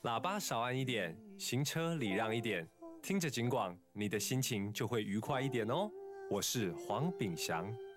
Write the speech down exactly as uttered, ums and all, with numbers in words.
喇叭少按一点，行车礼让一点，听着警广，你的心情就会愉快一点哦。我是黄炳祥。